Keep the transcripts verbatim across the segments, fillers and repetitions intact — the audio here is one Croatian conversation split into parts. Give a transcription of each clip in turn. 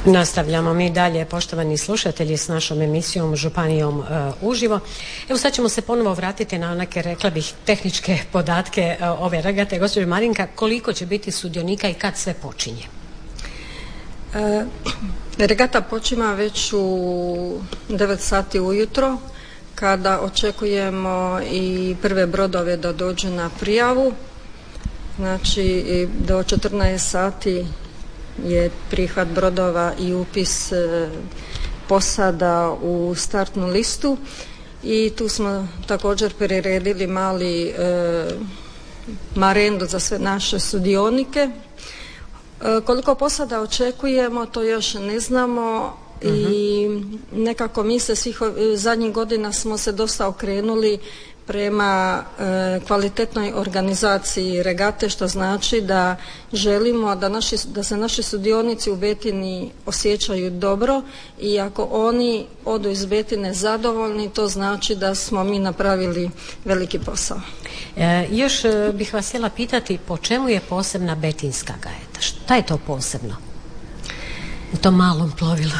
Nastavljamo mi dalje, poštovani slušatelji, s našom emisijom Županijom uh, uživo. Evo sad ćemo se ponovo vratiti na neke, rekla bih, tehničke podatke uh, ove regate. Gospođo Marinka, koliko će biti sudionika i kad sve počinje? E, regata počima već u devet sati ujutro, kada očekujemo i prve brodove da dođu na prijavu. Znači do četrnaest sati je prihvat brodova i upis e, posada u startnu listu i tu smo također priredili mali e, marendu za sve naše sudionike. E, koliko posada očekujemo, to još ne znamo. Uh-huh. I nekako mi se svih zadnjih godina smo se dosta okrenuli prema e, kvalitetnoj organizaciji regate, što znači da želimo da, naši, da se naši sudionici u Betini osjećaju dobro i ako oni odu iz Betine zadovoljni, to znači da smo mi napravili veliki posao. E, još e, bih vas htjela pitati, po čemu je posebna betinska gajeta? Šta je to posebno u tom malom plovilu?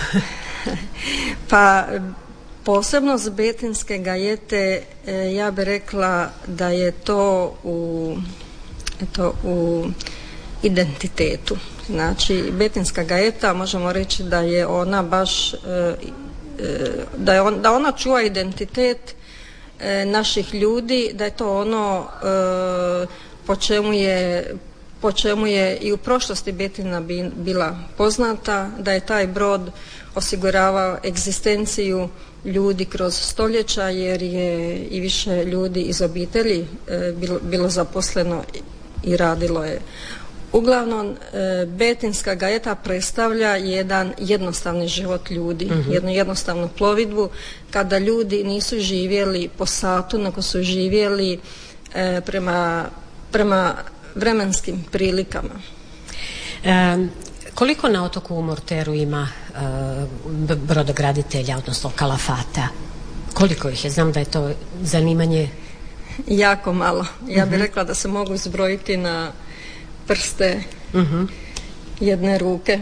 Pa posebnost betinske gajete, e, ja bih rekla da je to u, eto, u identitetu. Znači, betinska gajeta, možemo reći da je ona baš, e, e, da, je on, da ona čuva identitet e, naših ljudi, da je to ono e, po čemu je po čemu je i u prošlosti Betina bi, bila poznata, da je taj brod osiguravao egzistenciju ljudi kroz stoljeća, jer je i više ljudi iz obitelji e, bilo, bilo zaposleno i radilo je. Uglavnom, e, betinska gajeta predstavlja jedan jednostavni život ljudi, uh-huh. jednu jednostavnu plovidbu, kada ljudi nisu živjeli po satu, nego su živjeli e, prema, prema vremenskim prilikama. E, koliko na otoku u Murteru ima e, brodograditelja, odnosno kalafata? Koliko ih je? Znam da je to zanimanje jako malo. Ja bih uh-huh. rekla da se mogu izbrojiti na prste uh-huh. jedne ruke.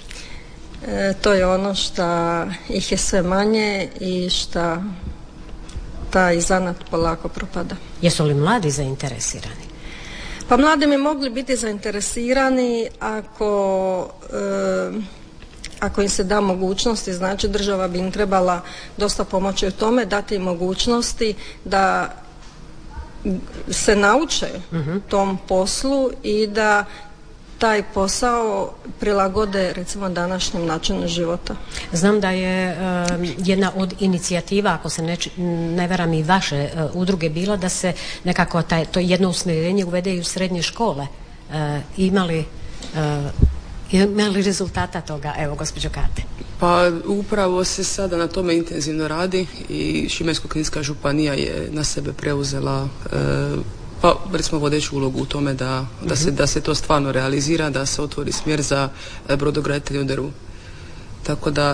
E, to je ono što ih je sve manje i što taj zanat polako propada. Jesu li mladi zainteresirani? Pa mladi bi mogli biti zainteresirani ako, e, ako im se da mogućnosti, znači država bi im trebala dosta pomoći u tome, dati im mogućnosti da se nauče uh-huh. tom poslu i da taj posao prilagode recimo današnjem načinu života. Znam da je um, jedna od inicijativa, ako se ne, ne varam i vaše uh, udruge, bila da se nekako taj, to jedno usmjerenje uvede i u srednje škole. Uh, imali, uh, imali rezultata toga? Evo, gospođo Kate. Pa upravo se sada na tome intenzivno radi i Šibensko-kninska županija je na sebe preuzela uh, pa recimo vodeću ulogu u tome da, da, se, da se to stvarno realizira, da se otvori smjer za brodograditelje u drvu. Tako da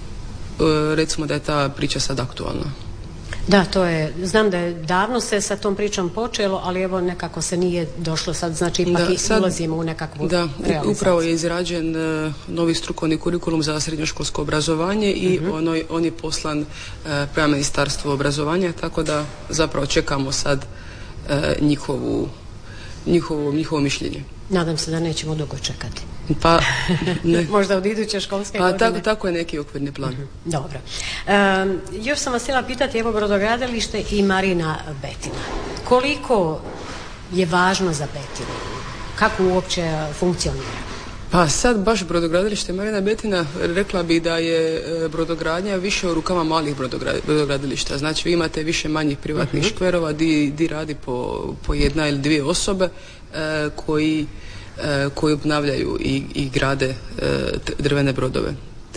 recimo da je ta priča sad aktualna. Da, to je, znam da je davno se sa tom pričom počelo, ali evo nekako se nije došlo sad, znači ipak da, sad, ulazimo u nekakvu da, realizaciju. Upravo je izrađen uh, novi strukovni kurikulum za srednjoškolsko obrazovanje i uh-huh. ono, on je poslan uh, prema Ministarstvu obrazovanja, tako da zapravo čekamo sad njihovu, njihovo, njihovo mišljenje. Nadam se da nećemo dugo čekati. Pa, ne. Možda od iduće školske pa, godine. Tako, tako je neki okvirni plan. Uh-huh. Dobro. Um, još sam vas htjela pitati, evo brodogradilište i Marina Betina. Koliko je važno za Betinu? Kako uopće funkcionira? Pa sad baš brodogradilište Marina Betina, rekla bi da je brodogradnja više u rukama malih brodogradilišta. Znači vi imate više manjih privatnih uh-huh. škverova di, di radi po, po jedna ili dvije osobe e, koji, e, koji obnavljaju i, i grade e, drvene brodove.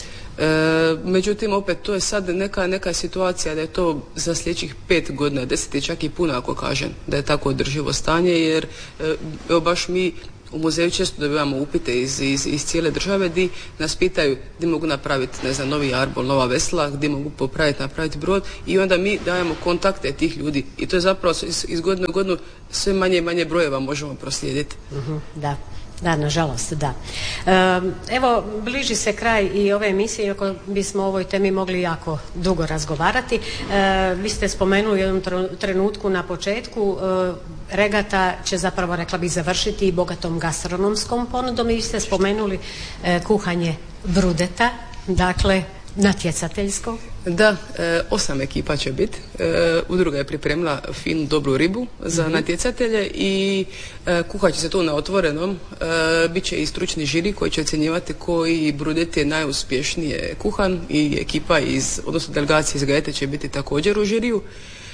E, međutim, opet to je sad neka, neka situacija da je to za sljedećih pet godina, deset je čak i puno ako kažem, da je tako održivo stanje, jer e, evo baš mi u muzeju često dobivamo upite iz, iz, iz cijele države di nas pitaju gdje mogu napraviti, ne znam, novi arbol, nova vesla, gdje mogu popraviti, napraviti brod i onda mi dajemo kontakte tih ljudi i to je zapravo iz, iz godine u godinu sve manje i manje brojeva možemo proslijediti. Uh-huh, da. Da, nažalost, da. Evo, bliži se kraj i ove emisije, iako bismo o ovoj temi mogli jako dugo razgovarati. Vi ste spomenuli u jednom trenutku na početku, regata će zapravo, rekla bih, završiti i bogatom gastronomskom ponudom i vi ste spomenuli kuhanje brudeta, dakle, natjecateljsko. Da, e, osam ekipa će biti. E, udruga je pripremila finu, dobru ribu za mm-hmm. natjecatelje i e, kuhat će se tu na otvorenom. E, Biće i stručni žiri koji će ocjenjivati koji brudet je najuspješnije kuhan i ekipa iz, odnosno delegacija iz Gajete će biti također u žiriju.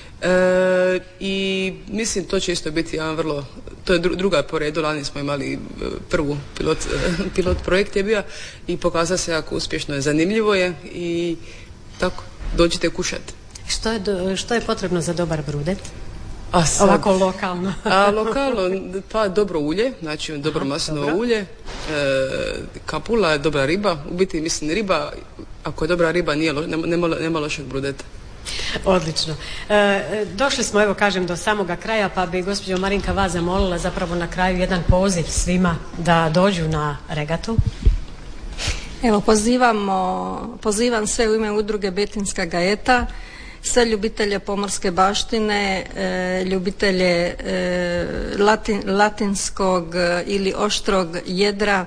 E, I mislim to će isto biti jedan vrlo, to je druga po redu, lani smo imali prvu pilot, pilot projekt je bio i pokazao se jako uspješno je, zanimljivo je i tako, dođite kušati. Što je, do, što je potrebno za dobar brudet? A sad, ovako lokalno. A lokalno, pa dobro ulje, znači dobro maslinovo ulje, e, kapula je dobra riba, u biti mislim riba, ako je dobra riba nije lo, nema, nema, nema lošeg brudeta. Odlično. E, došli smo, evo kažem, do samoga kraja, pa bi gospođo Marinka vas zamolila zapravo na kraju jedan poziv svima da dođu na regatu. Evo, pozivamo, pozivam sve u ime udruge Betinska Gajeta, sve ljubitelje pomorske baštine, e, ljubitelje e, latin, latinskog ili oštrog jedra,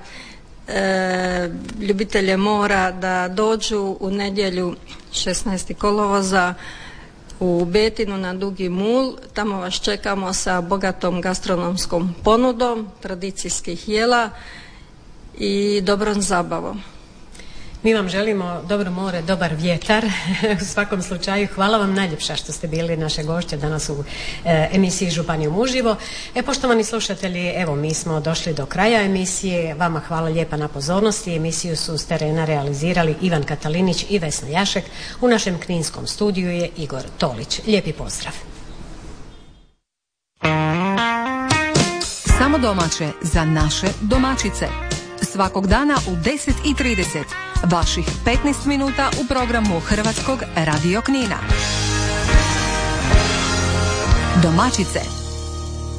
e, ljubitelje mora da dođu u nedjelju šesnaestog kolovoza u Betinu na Dugi Mul. Tamo vas čekamo sa bogatom gastronomskom ponudom tradicijskih jela i dobrom zabavom. Mi vam želimo dobro more, dobar vjetar. U svakom slučaju hvala vam najljepša što ste bili naše gošće danas u e, emisiji Županijom uživo. E, poštovani slušatelji, evo mi smo došli do kraja emisije. Vama hvala lijepa na pozornosti. Emisiju su s terena realizirali Ivan Katalinić i Vesna Jašek. U našem kninskom studiju je Igor Tolić. Lijepi pozdrav. Samo domaće za naše domaćice. Svakog dana u deset i trideset. Vaših petnaest minuta u programu Hrvatskog radio Knina. Domaćice.